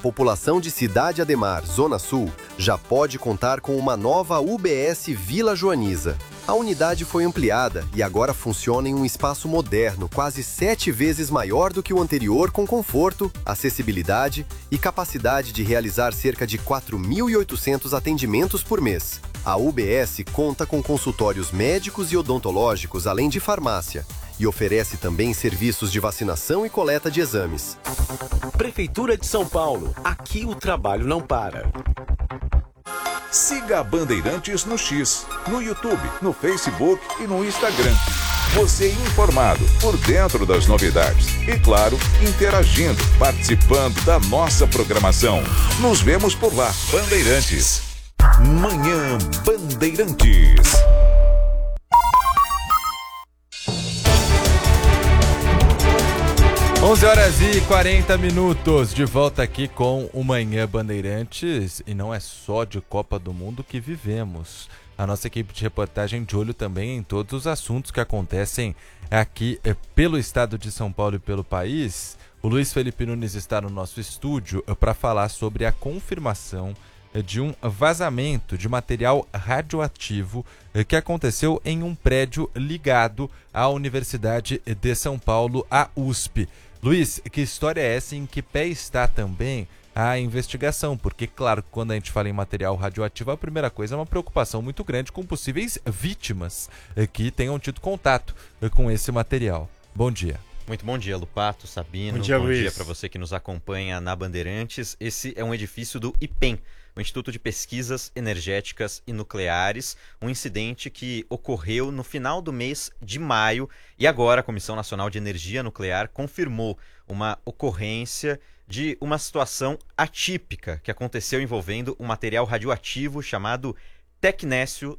população de Cidade Ademar, Zona Sul, já pode contar com uma nova UBS Vila Joaniza. A unidade foi ampliada e agora funciona em um espaço moderno, quase 7 vezes maior do que o anterior, com conforto, acessibilidade e capacidade de realizar cerca de 4.800 atendimentos por mês. A UBS conta com consultórios médicos e odontológicos, além de farmácia, e oferece também serviços de vacinação e coleta de exames. Prefeitura de São Paulo. Aqui o trabalho não para. Siga a Bandeirantes no X, no YouTube, no Facebook e no Instagram. Você informado, por dentro das novidades e, claro, interagindo, participando da nossa programação. Nos vemos por lá. Bandeirantes. Manhã Bandeirantes. 11h40, de volta aqui com o Manhã Bandeirantes, e não é só de Copa do Mundo que vivemos. A nossa equipe de reportagem de olho também em todos os assuntos que acontecem aqui pelo estado de São Paulo e pelo país. O Luiz Felipe Nunes está no nosso estúdio para falar sobre a confirmação de um vazamento de material radioativo que aconteceu em um prédio ligado à Universidade de São Paulo, a USP. Luiz, que história é essa e em que pé está também a investigação? Porque, claro, quando a gente fala em material radioativo, a primeira coisa é uma preocupação muito grande com possíveis vítimas que tenham tido contato com esse material. Bom dia. Muito bom dia, Lupato, Sabino. Bom dia, Bom Luiz. dia para você que nos acompanha na Bandeirantes. Esse é um edifício do IPEM, o Instituto de Pesquisas Energéticas e Nucleares, um incidente que ocorreu no final do mês de maio e agora a Comissão Nacional de Energia Nuclear confirmou uma ocorrência de uma situação atípica que aconteceu envolvendo um material radioativo chamado Tecnécio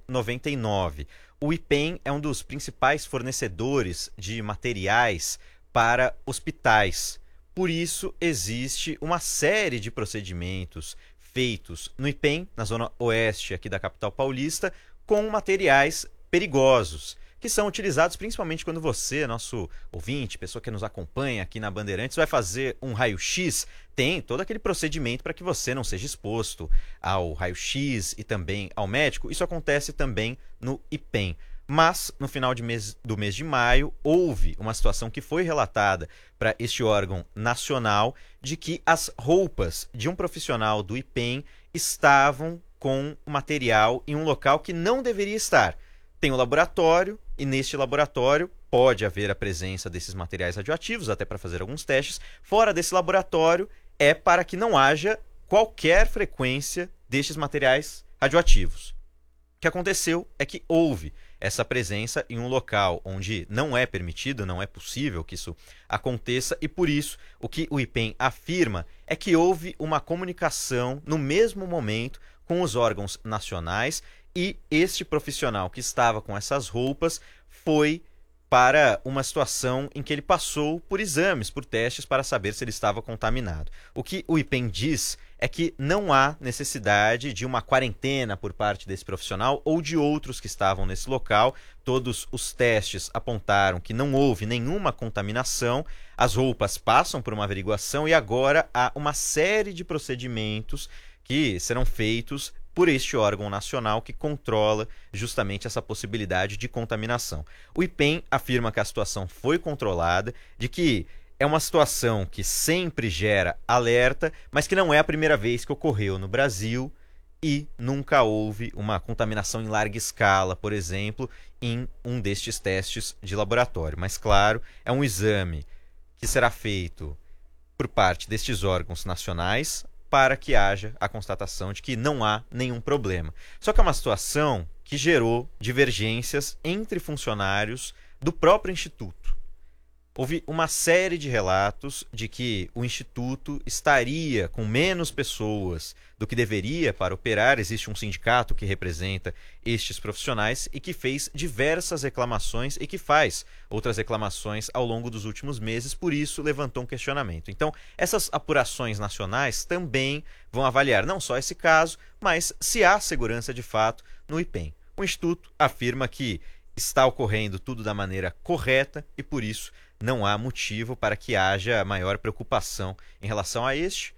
99. O IPEM é um dos principais fornecedores de materiais para hospitais. Por isso, existe uma série de procedimentos feitos no IPEM, na zona oeste aqui da capital paulista, com materiais perigosos, que são utilizados principalmente quando você, nosso ouvinte, pessoa que nos acompanha aqui na Bandeirantes, vai fazer um raio-x, tem todo aquele procedimento para que você não seja exposto ao raio-x e também ao médico. Isso acontece também no IPEM. Mas, no final do mês de maio, houve uma situação que foi relatada para este órgão nacional de que as roupas de um profissional do IPEM estavam com material em um local que não deveria estar. Tem um laboratório e neste laboratório pode haver a presença desses materiais radioativos, até para fazer alguns testes. Fora desse laboratório é para que não haja qualquer frequência destes materiais radioativos. O que aconteceu é que houve essa presença em um local onde não é permitido, não é possível que isso aconteça, e por isso o que o IPEM afirma é que houve uma comunicação no mesmo momento com os órgãos nacionais e este profissional que estava com essas roupas foi para uma situação em que ele passou por exames, por testes para saber se ele estava contaminado. O que o IPEM diz é que não há necessidade de uma quarentena por parte desse profissional ou de outros que estavam nesse local. Todos os testes apontaram que não houve nenhuma contaminação, as roupas passam por uma averiguação e agora há uma série de procedimentos que serão feitos por este órgão nacional que controla justamente essa possibilidade de contaminação. O IPEM afirma que a situação foi controlada, de que é uma situação que sempre gera alerta, mas que não é a primeira vez que ocorreu no Brasil e nunca houve uma contaminação em larga escala, por exemplo, em um destes testes de laboratório. Mas, claro, é um exame que será feito por parte destes órgãos nacionais para que haja a constatação de que não há nenhum problema. Só que é uma situação que gerou divergências entre funcionários do próprio Instituto. Houve uma série de relatos de que o Instituto estaria com menos pessoas do que deveria para operar. Existe um sindicato que representa estes profissionais e que fez diversas reclamações e que faz outras reclamações ao longo dos últimos meses, por isso levantou um questionamento. Então, essas apurações nacionais também vão avaliar não só esse caso, mas se há segurança de fato no IPEM. O Instituto afirma que está ocorrendo tudo da maneira correta e, por isso, não há motivo para que haja maior preocupação em relação a este